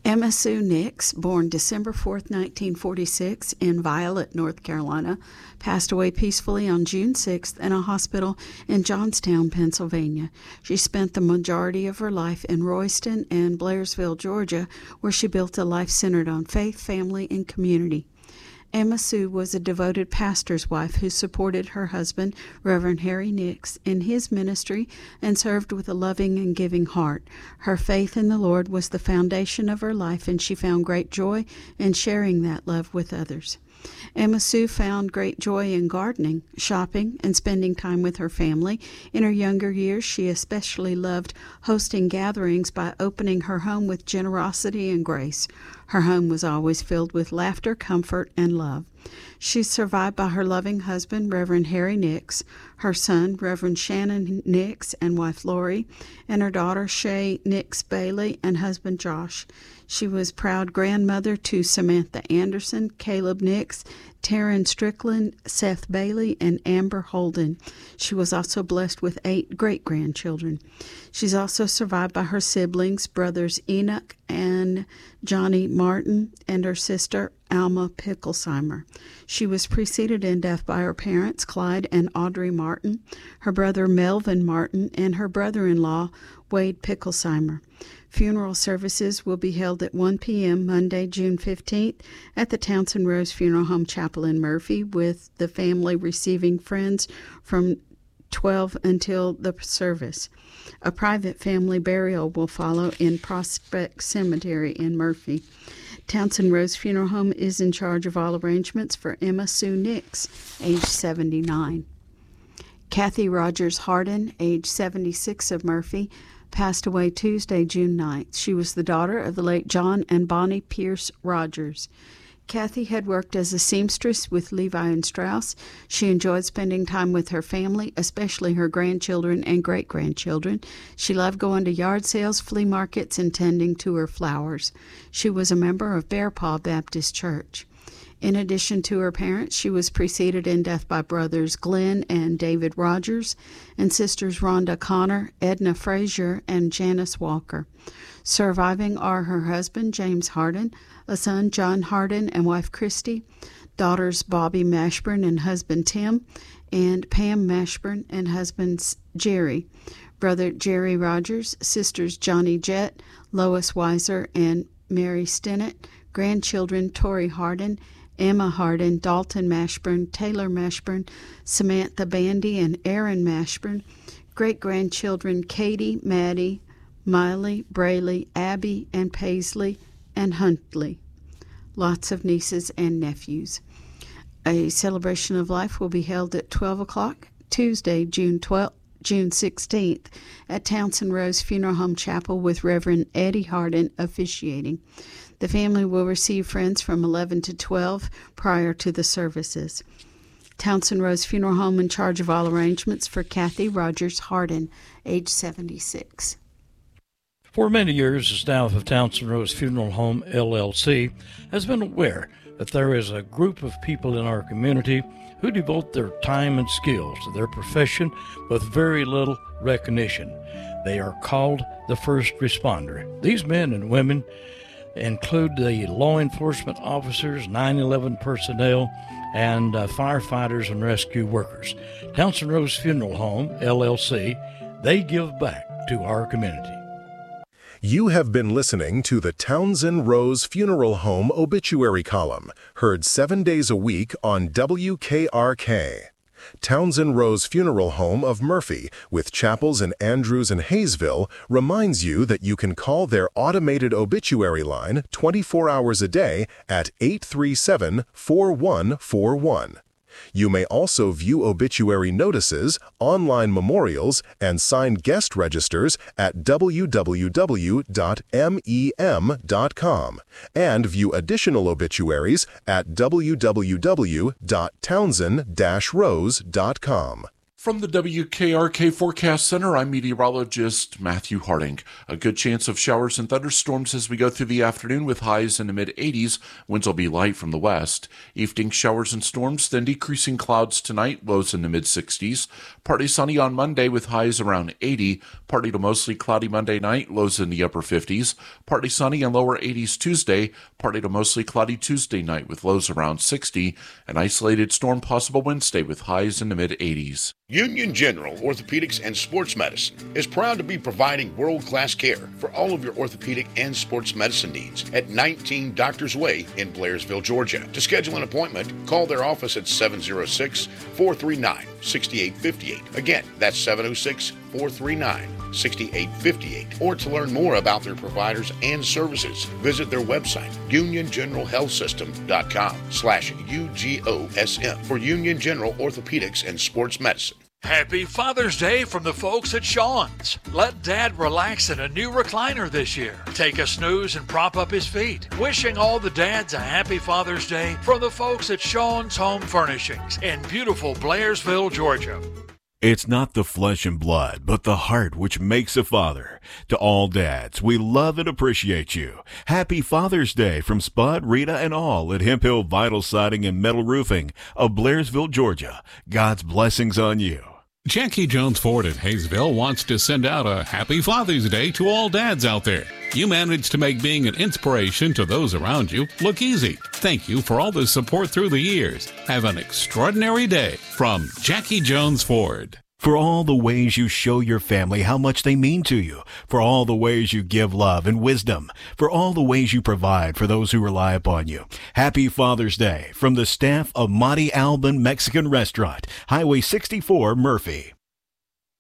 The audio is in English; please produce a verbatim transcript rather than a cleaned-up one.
Emma Sue Nix, born December fourth, nineteen forty-six, in Violet, North Carolina, passed away peacefully on June sixth in a hospital in Johnstown, Pennsylvania. She spent the majority of her life in Royston and Blairsville, Georgia, where she built a life centered on faith, family, and community. Emma Sue was a devoted pastor's wife who supported her husband, Reverend Harry Nix, in his ministry and served with a loving and giving heart. Her faith in the Lord was the foundation of her life, and she found great joy in sharing that love with others. Emma Sue found great joy in gardening, shopping, and spending time with her family. In her younger years, she especially loved hosting gatherings by opening her home with generosity and grace. Her home was always filled with laughter, comfort, and love. She's survived by her loving husband, Reverend Harry Nix, her son, Reverend Shannon Nix, and wife Lori, and her daughter, Shay Nix Bailey, and husband, Josh. She was proud grandmother to Samantha Anderson, Caleb Nix, Taryn Strickland, Seth Bailey, and Amber Holden. She was also blessed with eight great-grandchildren. She's also survived by her siblings, brothers Enoch and Johnny Martin, and her sister, Alma Picklesheimer. She was preceded in death by her parents, Clyde and Audrey Martin, her brother Melvin Martin, and her brother-in-law, Wade Picklesheimer. Funeral services will be held at one p.m. Monday, June fifteenth at the Townsend Rose Funeral Home Chapel in Murphy, with the family receiving friends from twelve until the service. A private family burial will follow in Prospect Cemetery in Murphy. Townsend Rose Funeral Home is in charge of all arrangements for Emma Sue Nix, age seventy-nine. Kathy Rogers Hardin, age seventy-six, of Murphy, passed away Tuesday, June ninth. She was the daughter of the late John and Bonnie Pierce Rogers. Kathy had worked as a seamstress with Levi and Strauss. She enjoyed spending time with her family, especially her grandchildren and great-grandchildren. She loved going to yard sales, flea markets, and tending to her flowers. She was a member of Bear Paw Baptist Church. In addition to her parents, she was preceded in death by brothers Glenn and David Rogers and sisters Rhonda Connor, Edna Frazier, and Janice Walker. Surviving are her husband, James Hardin, a son, John Hardin, and wife, Christy, daughters Bobby Mashburn and husband, Tim, and Pam Mashburn and husband, Jerry, brother Jerry Rogers, sisters Johnny Jett, Lois Weiser, and Mary Stinnett, grandchildren Tori Hardin, Emma Hardin, Dalton Mashburn, Taylor Mashburn, Samantha Bandy, and Aaron Mashburn, great-grandchildren Katie, Maddie, Miley, Brayley, Abby, and Paisley, and Huntley. Lots of nieces and nephews. A celebration of life will be held at twelve o'clock Tuesday, June twelfth, June sixteenth, at Townsend Rose Funeral Home Chapel, with Reverend Eddie Hardin officiating. The family will receive friends from eleven to twelve prior to the services. Townsend Rose Funeral Home in charge of all arrangements for Kathy Rogers Hardin, age seventy-six. For many years, the staff of Townsend Rose Funeral Home, L L C, has been aware that there is a group of people in our community who devote their time and skills to their profession with very little recognition. They are called the first responder. These men and women include the law enforcement officers, nine eleven personnel, and uh, firefighters and rescue workers. Townsend Rose Funeral Home, L L C, they give back to our community. You have been listening to the Townsend Rose Funeral Home Obituary Column, heard seven days a week on W K R K. Townsend Rose Funeral Home of Murphy, with chapels in Andrews and Hayesville, reminds you that you can call their automated obituary line twenty-four hours a day at eight three seven, four one four one. You may also view obituary notices, online memorials, and signed guest registers at w w w dot mem dot com and view additional obituaries at w w w dot townsend dash rose dot com. From the W K R K Forecast Center, I'm meteorologist Matthew Harding. A good chance of showers and thunderstorms as we go through the afternoon with highs in the mid eighties. Winds will be light from the west. Evening showers and storms, then decreasing clouds tonight, lows in the mid sixties. Partly sunny on Monday with highs around eighty. Partly to mostly cloudy Monday night, lows in the upper fifties. Partly sunny and lower eighties Tuesday. Partly to mostly cloudy Tuesday night with lows around sixty. An isolated storm possible Wednesday with highs in the mid eighties. Union General Orthopedics and Sports Medicine is proud to be providing world-class care for all of your orthopedic and sports medicine needs at nineteen Doctors Way in Blairsville, Georgia. To schedule an appointment, call their office at seven oh six, four three nine, six eight five eight. Again, that's seven oh six, four three nine, six eight five eight. Or to learn more about their providers and services, visit their website, union general health system dot com slash U G O S M for Union General Orthopedics and Sports Medicine. Happy Father's Day from the folks at Sean's. Let Dad relax in a new recliner this year. Take a snooze and prop up his feet. Wishing all the dads a happy Father's Day from the folks at Sean's Home Furnishings in beautiful Blairsville, Georgia. It's not the flesh and blood, but the heart which makes a father. To all dads, we love and appreciate you. Happy Father's Day from Spud, Rita, and all at Hemp Hill Vital Siding and Metal Roofing of Blairsville, Georgia. God's blessings on you. Jackie Jones Ford in Hayesville wants to send out a happy Father's Day to all dads out there. You managed to make being an inspiration to those around you look easy. Thank you for all the support through the years. Have an extraordinary day from Jackie Jones Ford. For all the ways you show your family how much they mean to you, for all the ways you give love and wisdom, for all the ways you provide for those who rely upon you. Happy Father's Day from the staff of Monte Alban Mexican Restaurant, Highway sixty-four, Murphy.